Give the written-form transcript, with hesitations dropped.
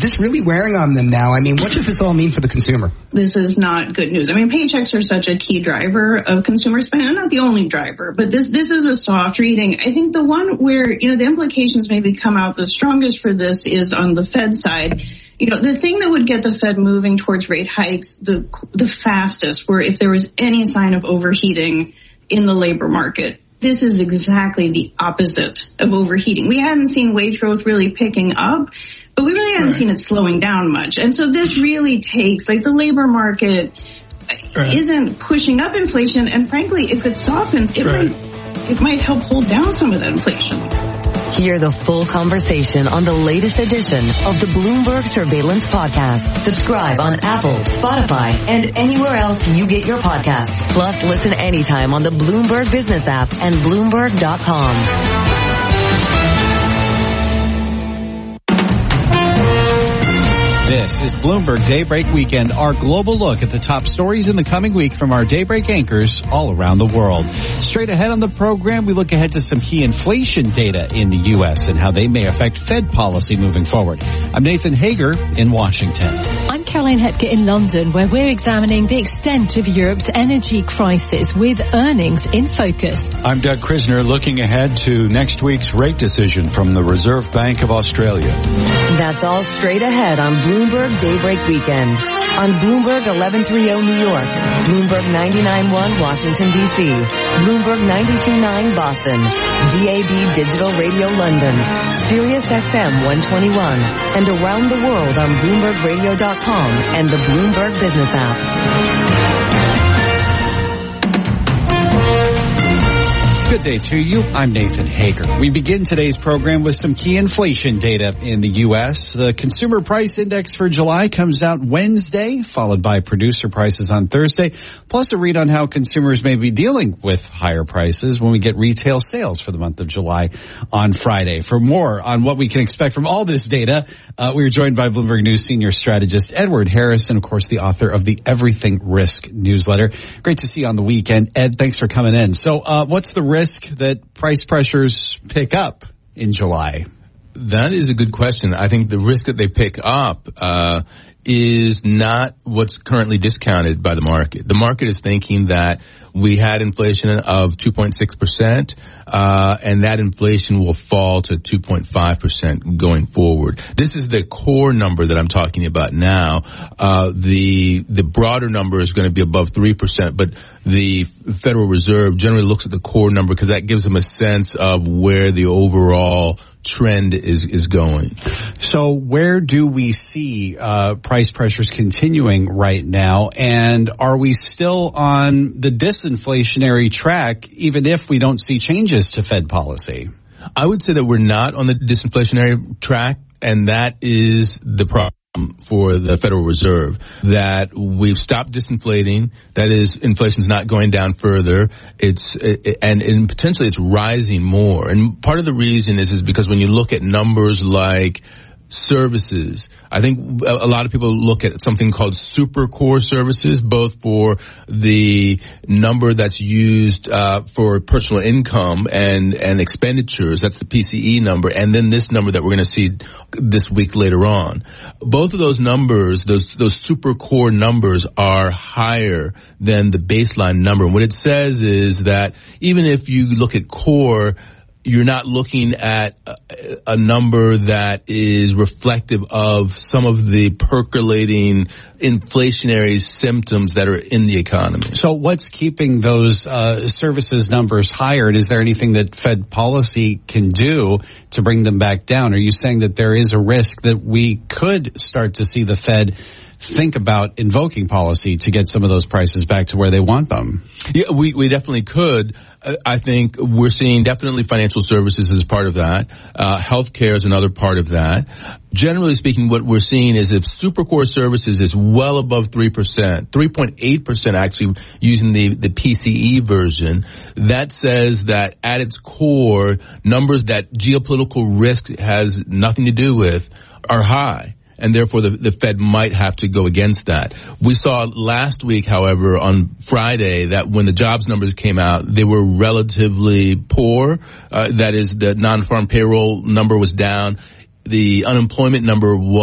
this really wearing on them now? I mean, what does this all mean for the consumer? This is not good news. I mean, paychecks are such a key driver of consumer spending, not the only driver, but this is a soft reading. I think the one where, the implications maybe come out the strongest for this is on the Fed side. The thing that would get the Fed moving towards rate hikes the fastest were if there was any sign of overheating in the labor market. This is exactly the opposite of overheating. We hadn't seen wage growth really picking up, but we really hadn't seen it slowing down much. And so this really takes, the labor market isn't pushing up inflation. And frankly, if it softens, it might help hold down some of that inflation. Hear the full conversation on the latest edition of the Bloomberg Surveillance Podcast. Subscribe on Apple, Spotify, and anywhere else you get your podcasts. Plus, listen anytime on the Bloomberg Business app and Bloomberg.com. This is Bloomberg Daybreak Weekend, our global look at the top stories in the coming week from our Daybreak anchors all around the world. Straight ahead on the program, we look ahead to some key inflation data in the U.S. and how they may affect Fed policy moving forward. I'm Nathan Hager in Washington. I'm Caroline Hepker in London, where we're examining the extent of Europe's energy crisis with earnings in focus. I'm Doug Krisner, looking ahead to next week's rate decision from the Reserve Bank of Australia. That's all straight ahead on Bloomberg Daybreak Weekend. On Bloomberg 1130 New York, Bloomberg 99.1 Washington, D.C., Bloomberg 92.9 Boston, DAB Digital Radio London, Sirius XM 121, and around the world on BloombergRadio.com and the Bloomberg Business app. Good day to you. I'm Nathan Hager. We begin today's program with some key inflation data in the U.S. The Consumer Price Index for July comes out Wednesday, followed by producer prices on Thursday, plus a read on how consumers may be dealing with higher prices when we get retail sales for the month of July on Friday. For more on what we can expect from all this data, we are joined by Bloomberg News senior strategist Edward Harris and, of course, the author of the Everything Risk newsletter. Great to see you on the weekend. Ed, thanks for coming in. So what's the risk that price pressures pick up in July? That is a good question. I think the risk that they pick up is not what's currently discounted by the market. The market is thinking that we had inflation of 2.6%, and that inflation will fall to 2.5% going forward. This is the core number that I'm talking about now. The broader number is going to be above 3%, but the Federal Reserve generally looks at the core number because that gives them a sense of where the overall trend is going. So where do we see price pressures continuing right now? And are we still on the disinflationary track, even if we don't see changes to Fed policy? I would say that we're not on the disinflationary track, and that is the problem for the Federal Reserve, that we've stopped disinflating. That is, inflation's not going down further. And potentially it's rising more. And part of the reason is because when you look at numbers like services, I think a lot of people look at something called super core services, both for the number that's used for personal income and expenditures. That's the PCE number, and then this number that we're going to see this week later on. Both of those numbers, those super core numbers, are higher than the baseline number. And what it says is that even if you look at core, you're not looking at a number that is reflective of some of the percolating inflationary symptoms that are in the economy. So what's keeping those services numbers higher? And is there anything that Fed policy can do to bring them back down? Are you saying that there is a risk that we could start to see the Fed think about invoking policy to get some of those prices back to where they want them? Yeah, we definitely could. I think we're seeing definitely financial services as part of that. Healthcare is another part of that. Generally speaking, what we're seeing is if supercore services is well above 3%, 3.8% actually using the PCE version, that says that at its core, numbers that geopolitical risk has nothing to do with are high. And therefore, the Fed might have to go against that. We saw last week, however, on Friday, that when the jobs numbers came out, they were relatively poor. That is, the non-farm payroll number was down. The unemployment number was